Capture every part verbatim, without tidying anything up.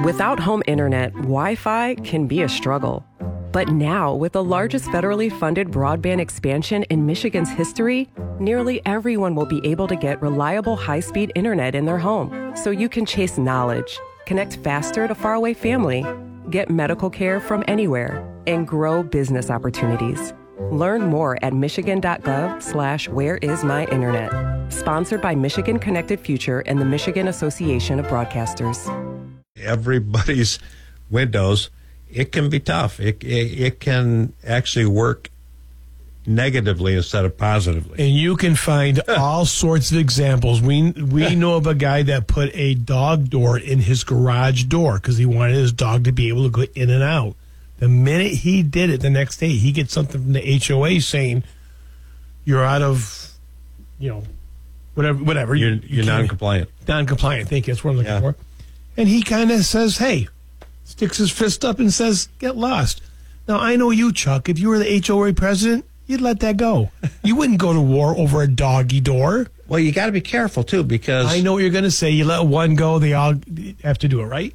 Without home internet, Wi-Fi can be a struggle. But now, with the largest federally funded broadband expansion in Michigan's history, nearly everyone will be able to get reliable high-speed internet in their home, so you can chase knowledge, connect faster to faraway family, get medical care from anywhere, and grow business opportunities. Learn more at michigan.gov slash where is my internet. Sponsored by Michigan Connected Future and the Michigan Association of Broadcasters. Everybody's Windows, it can be tough. It, it, it can actually work negatively instead of positively. And you can find all sorts of examples. We we know of a guy that put a dog door in his garage door because he wanted his dog to be able to go in and out. The minute he did it, the next day, he gets something from the H O A saying, you're out of, you know, whatever. whatever. You're, you're non-compliant. Non-compliant, thank you. That's what I'm looking Yeah. for. And he kind of says, hey, sticks his fist up and says, get lost. Now, I know you, Chuck. If you were the H O A president, you'd let that go. You wouldn't go to war over a doggy door. Well, you got to be careful, too, because... I know what you're going to say. You let one go, they all have to do it, right?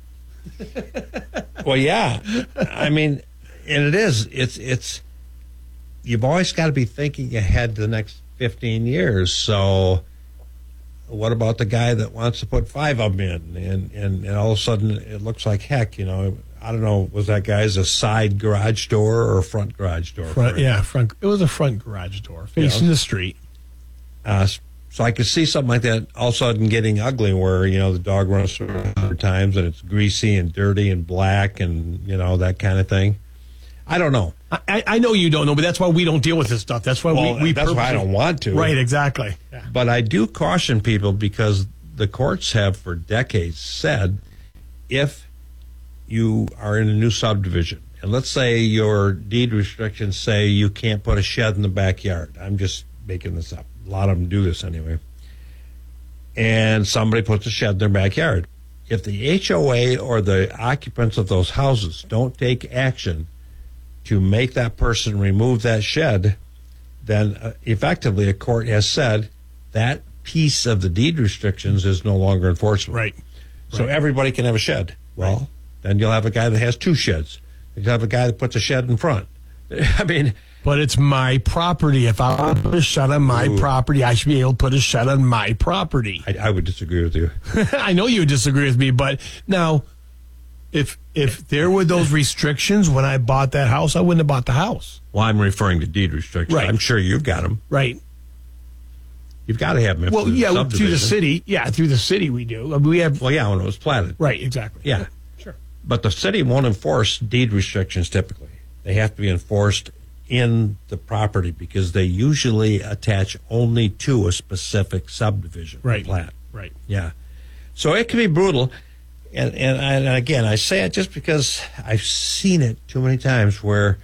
Well, yeah. I mean, and it is. It's, it's, you've always got to be thinking ahead to the next fifteen years. So what about the guy that wants to put five of them in? And, and, and all of a sudden it looks like heck, you know. I don't know, was that guy's a side garage door or a front garage door? Front, yeah, front. It was a front garage door facing Yeah. the street. Uh, so I could see something like that all of a sudden getting ugly where, you know, the dog runs through it a hundred times and it's greasy and dirty and black and, you know, that kind of thing. I don't know. I, I know you don't know, but that's why we don't deal with this stuff. That's why Well, we, we that's why I don't want to. Right, exactly. Yeah. But I do caution people because the courts have for decades said if you are in a new subdivision, and let's say your deed restrictions say you can't put a shed in the backyard. I'm just making this up. A lot of them do this anyway. And somebody puts a shed in their backyard. If the H O A or the occupants of those houses don't take action to make that person remove that shed, then uh, effectively a court has said that piece of the deed restrictions is no longer enforceable. Right. So Right. everybody can have a shed. Well, Right. then you'll have a guy that has two sheds. You'll have a guy that puts a shed in front. I mean, But it's my property. If I want to put a shed on my Ooh. property, I should be able to put a shed on my property. I, I would disagree with you. I know you disagree with me, but now, if if there were those restrictions when I bought that house, I wouldn't have bought the house. Well, I'm referring to deed restrictions. Right. I'm sure you've got them. Right. You've got to have them. if Well, it's a yeah, through the subdivision. city. Yeah, through the city we do. I mean, we have. Well, yeah, when it was platted. Right, exactly. Yeah. Sure. But the city won't enforce deed restrictions typically. They have to be enforced in the property because they usually attach only to a specific subdivision Right. plat. Right. Yeah. So it can be brutal. And, and, and again, I say it just because I've seen it too many times where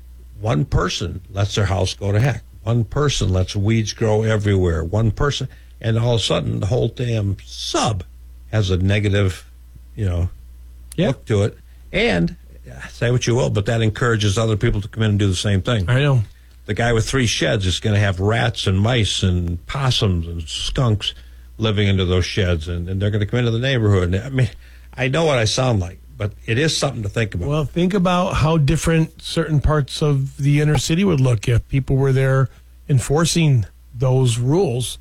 one person lets their house go to heck. One person lets weeds grow everywhere. One person, and all of a sudden the whole damn sub has a negative, you know, Yeah. look to it. And say what you will, but that encourages other people to come in and do the same thing. I know. The guy with three sheds is going to have rats and mice and possums and skunks living into those sheds, and, and they're going to come into the neighborhood. I mean, I know what I sound like, but it is something to think about. Well, think about how different certain parts of the inner city would look if people were there enforcing those rules.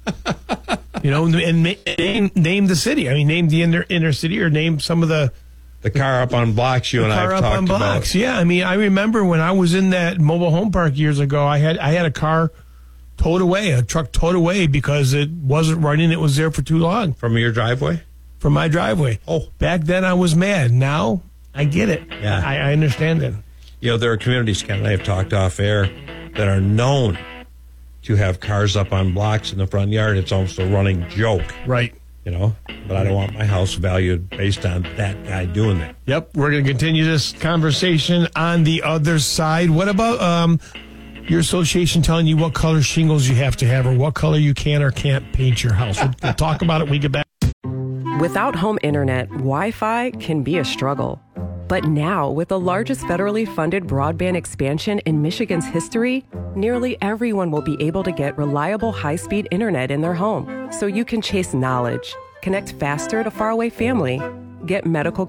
You know, and ma- name name the city. I mean, name the inner inner city, or name some of the the car up on blocks you and I car have up talked on blocks. about. Yeah, I mean, I remember when I was in that mobile home park years ago. I had I had a car towed away, a truck towed away because it wasn't running. It was there for too long From your driveway? from my driveway. Oh. Back then I was mad. Now I get it. Yeah. I, I understand it. You know, there are communities, Ken and I have talked off air, that are known to have cars up on blocks in the front yard. It's almost a running joke, Right. you know, but I don't want my house valued based on that guy doing that. Yep, we're going to continue this conversation on the other side. What about um, your association telling you what color shingles you have to have, or what color you can or can't paint your house? We'll, we'll talk about it when we get back. Without home internet, Wi-Fi can be a struggle. But now, with the largest federally funded broadband expansion in Michigan's history, nearly everyone will be able to get reliable high-speed internet in their home, so you can chase knowledge, connect faster to faraway family, get medical